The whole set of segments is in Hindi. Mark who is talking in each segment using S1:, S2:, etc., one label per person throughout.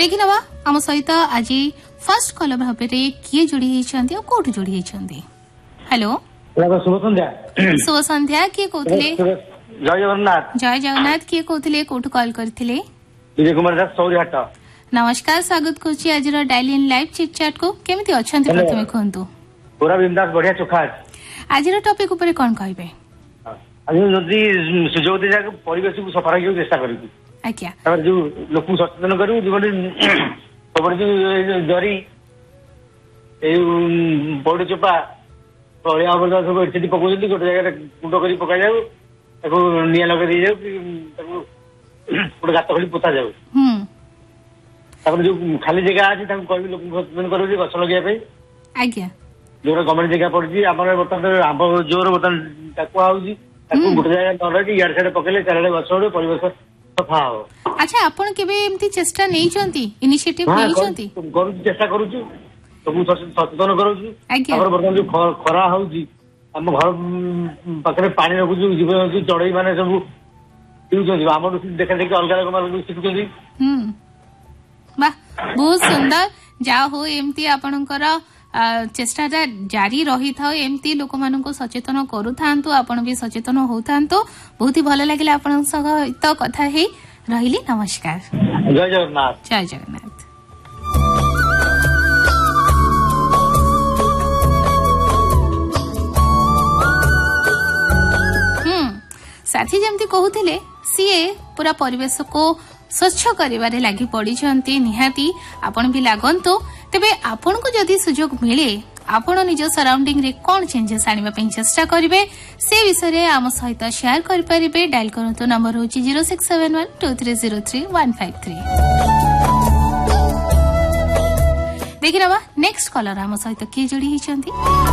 S1: देखि नवा आम सहित आज फर्स्ट कॉलर भाव में किए जोड़ी होती कौट जोड़ी होती। हेलो
S2: शुभ संध्या।
S1: शुभ संध्या किए कहते
S2: जय जगन्नाथ।
S1: जय जगन्नाथ किए कहते कौटू कॉल करते
S2: विजय कुमार दास सौरीहाट।
S1: नमस्कार स्वागत करुच्ची आज डायली इन लाइव चिट चैट को केमिति अछंती प्रथमे कहंतु।
S2: पूरा बिंदास बढ़िया चोखा
S1: आज टॉपिक ऊपर कौन कहबे।
S2: आज जदि सुजोग दे जाके परिवेश को सफा रखियो चेष्टा करिबी।
S1: आज्ञा
S2: तापर जो लोक सचेतन करू जोडी खबर जो जरी ए बॉडी चोपा तळिया अबला सब एठी पकोजली गोटे जगह कुंड करी पका जाऊ ताको निया लगा दे जाऊ ताको गोटे गात खली पोता जाऊ। तापर जो खाली जगह अछि ताको कहबी लोक सचेतन करू जे गछ लगिया पे।
S1: आज्ञा जो
S2: गवर्नमेंट जगह पड़छि हमर बर्तन आंब जोर बर्तन टाकुआ होउछि ताको गोटे जगह न रखि यार साइड पकेले चारडे गछ ओडे परिवेश सफा हो।
S1: अच्छा आपण केबे एमती चेष्टा नै छंती इनिशिएटिव नै छंती
S2: करू चेष्टा करू सब सचेतन करू। हमर बर्तन जो खरा होउछि हम घर पाखरे पानी रखु जीव चढ़ई माने सब पिउछथि हमर देखा देखि अलग अलग माने सिखुछथि।
S1: वाह बहुत सुंदर जा हो एमती आपणकर चेष्टा जारी रही था एमती लोक मान सचेतन करू थांतु आपण भी सचेतन हो थांतु। बहुत ही भल लगे आपण सहित कथा हे रहिली। नमस्कार।
S2: जय जगन्नाथ।
S1: जय जगन्नाथ। साथी जमती कहूले सीए पूरा परिवेश को स्वच्छ करिवारे लागि पड़िछंती निहाती आपण भी लागंतु। तेबे आपण को जदि सुजोग मिले आपण निज सराउंडिंग रे कोन चेंजेस आनिबा पे चेष्टा करिवे से विषय रे आम सहित शेयर करि परिबे। डायल करंतु नंबर होची 06712303 देखि नबा नेक्स्ट कॉलर आम सहित के जोड़ी हिचंती।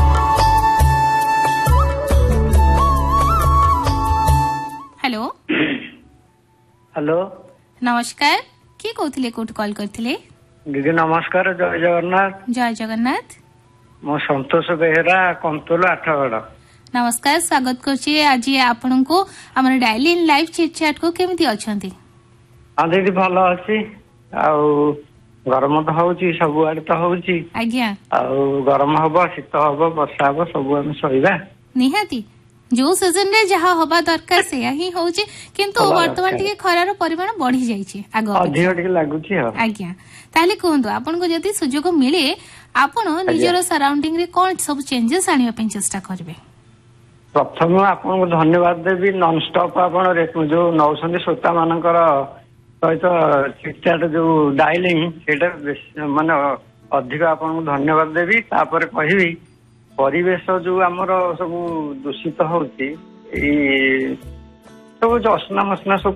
S1: हेलो
S3: हेलो
S1: नमस्कार किए कहते कौट कॉल करते।
S3: दीदी नमस्कार जय जगन्नाथ।
S1: जय जगन्नाथ।
S3: मो संतोष बेहेरा कंतोल आठगड़।
S1: नमस्कार स्वागत करछि आज आपन को हमर डायली इन लाइव चिट चैट को केमिति अछंती।
S3: हां दीदी भलो अछि आउ गरम तो होउची सब आड़ तो होउची।
S1: आज्ञा
S3: आउ गरम हबो शीत हबो वर्षा हबो सब हम सहिबा निहाती
S1: जो सीजन रे जहा हवा दरकार से ही होउची किंतु वर्तमान टिके खरार परिमाण बढ़ी जाईची आगो
S3: अधिक टिके लागुची।
S1: आज्ञा ताले कोहंतु आपन को जदी सुजोग मिले आपण निजर सराउंडिंग रे कोन सब चेंजेस आनिया पे चेष्टा करबे।
S3: प्रथम आपन को धन्यवाद देबी नॉन स्टॉप आपन जो नौसंदी श्रोता मानकर सहित चिटचाट जो डायलिंग सेटा माने अधिक आपन को धन्यवाद देबी। तापर कहिबी परिवेश जो आमर सब दूषित होउची सब जो असना मसना सब